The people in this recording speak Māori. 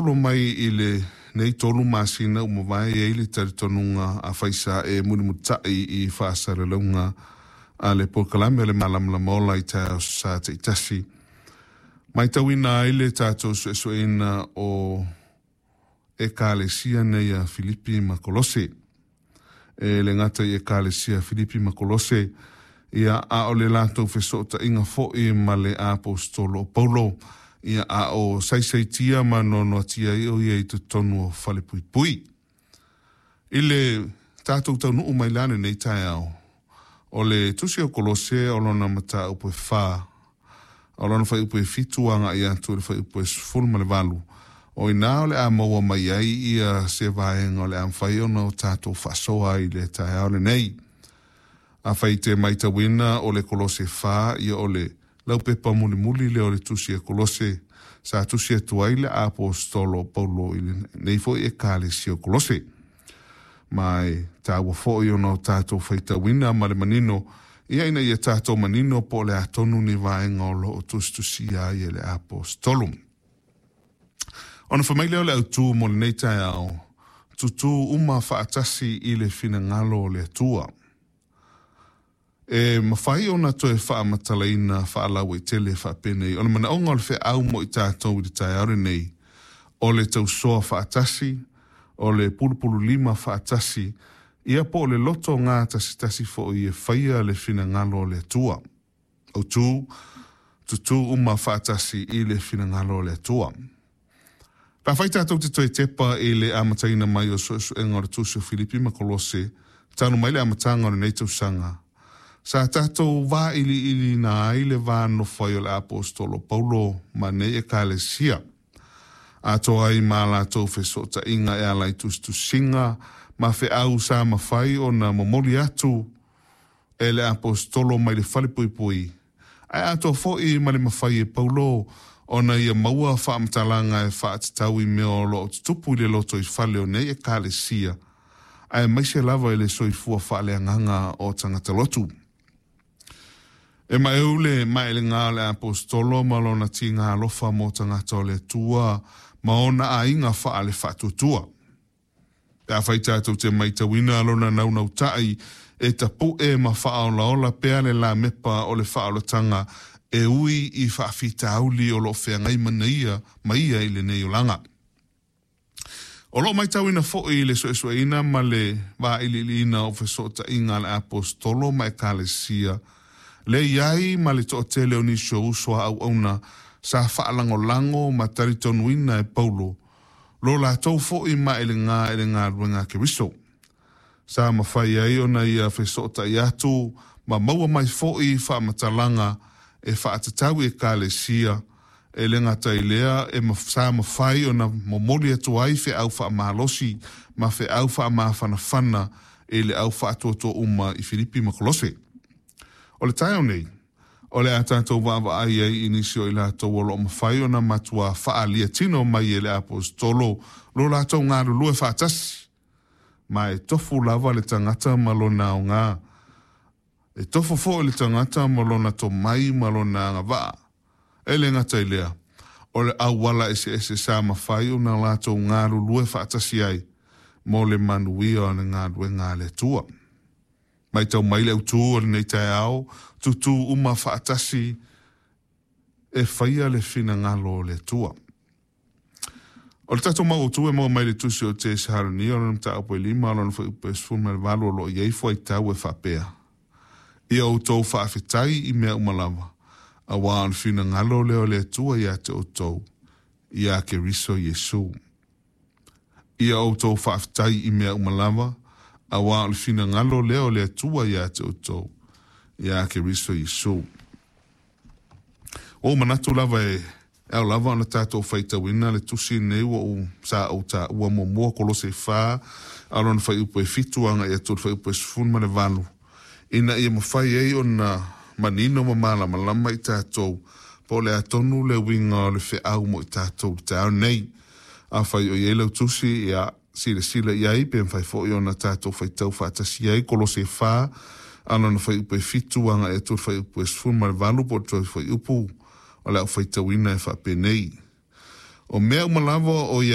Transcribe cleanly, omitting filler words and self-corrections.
tolo mai ile nei tolu masina umawai e ili taritonunga a faisa e munimutai I whaasarelunga a le pokalame le malamla mola I tau sa te itasi. Mai tawina ile tātou suesuena o e kālesia nei a Filipi ma Kolose. E le ngata I e kālesia Filipi ma Kolose ia a o le lātou whesota inga fo'i ma le apostolo Paulo. Ia a o saisaitia ma nono tia I o ia I tu tonu o whale pui pui. Ile tātou tau nuu mai lane nei tai au. O le tusi o Kolose o lona mata upo e wha. O lona whai upo e fituanga ia tu le whai upo e fulma le walu. O ina o le a maua mai ai ia se vaenga o le amwhai ona o tātou whasoa I le tai au le nei. A whai te maita wina o le Kolose wha ia o le lau pepa muli muli le o le tusi e Kolose. Sa tusi e tuai le apostolo Paulo I le nei fo e kāle si o Kolose. Mai tāua fo I ono tātou whaita wina ma le manino. Ia ina ia tātou manino po le atonu ni vaenga o lo o tusi ai e le apostolo. Ona whamaile o le autu mo le nei tai au. Tutu uma whaatasi I le fina ngalo o le atua. E mawhai ona to e wha matalaina wha alawa I tele wha penei. Ona mana onga o le wha au mo I tātou I tai aure nei. O le tau soa wha atasi, o le pulupulu lima wha atasi, ia po le loto ngā tasi fo I e whaia le fina ngalo o le atua. O tutu uma wha atasi I le fina ngalo o le atua. Pa whai tātou te toi tepa I le amataina mai o so enga o le tusi o Filipi ma Kolose, tānu mai le amatanga o le neitau sanga. Sa tātou wā ili na aile wā no whai o le apostolo Paulo ma nei e kālesia. A toa I mā lātou whesota inga e alai tu singa, ma whe au sa ma whai o na momoli atu e le apostolo mai le whale pui pui. Ai ato fōi ma le mawhai e Paulo o na ia maua whaamtalanga e whaatatau I meo lo o tupu I le loto I whale o nei e kālesia. Ai maise lava I le soifua whale anganga o tangata lotu. E maeule maele ngā le apostolo malona ti ngā lofa mo tangata o le tua ma ona a inga wha le whatutua. E a whai tātou te maita wina alona naunau tai e tapu e ma whaola ola pea le la mepa o le whaola tanga e ui I whaafita auli o lo whengai manaia maia I le neolanga. O lo mai tawina fo'i le soesoeina ma le wā ililina o whesota inga le apostolo ma e kālesia le iai ma le to'atele o nisio usua au auna sa whaalango ma taritonuina e Paulo. Lo la tau fo'i ma ele ngā ruenga ke riso. Sa mawhai ai ona ia whesota I atu ma maua mai fo'i whaamatalanga e whaatatau e kālesia e le ngata I lea e sa mawhai ona momoli atu ai whe au whaamahalosi ma whe au whaamahawhanawhana e le au whaatoto uma I Filipi ma Kolose. O le tai nei, o le atatou wawa ai ai inisio I lātou o lo mawhai o na matua whaalia tino mai e le apostolo lo lātou ngā lulue whaatasi. Ma e tofu lava le tangata malona o ngā. E tofu fo le tangata malona to mai malona ngā waa. E le ngata I lea, o le awala ese sa mawhai o na lātou ngā lulue whaatasi ai mo le manuia o le ngā lue ngā le tua. Mai tau mai leu tū o nei tai au, tutu uma whaatasi e whaia le whina ngalo le tua. O le tato mau tū e mau mai le tusi o te saharani o le mta apo I lima o le wha upe sfuma le valo o lo iei fwai tau e whapea. Ia o tau whaafetai I mea umalawa. A wā on whina ngalo leo le tua ia te o tau. Ia ke riso Yesu. Ia o tau whaafetai I mea umalawa. A wā o whina ngalo leo le tua ia te o tau. Ia ke riso Yesu. O manatu lava e au lava ona tātou whaita wina le tusi nei wa o sa au ta ua momoa Kolose whā. Alona whai upo e fituanga e atur whai upo e sifun ma le valu. Ina ia mawhai ei o na manino ma malama I tātou. Po le atonu le winga o le whi au mo I tātou tāu nei. A whai o ielau tusi ia sila iai pe mfai fo I ona tātou whai tau whaatasi iai Kolose whā. Alona whai upo e fituanga e atur whai upo e sifun ma le valu po tōi whai upo. O le au whai tau ina e whapenei. O mea umalava o ia